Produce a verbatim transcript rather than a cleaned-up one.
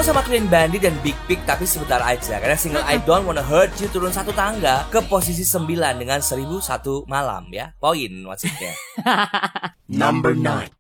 sama Clean Bandit dan Big Pig tapi sebentar aja. Karena single I Don't Wanna Hurt You turun satu tangga ke posisi sembilan dengan seribu satu malam ya. Poin maksudnya. Number nine.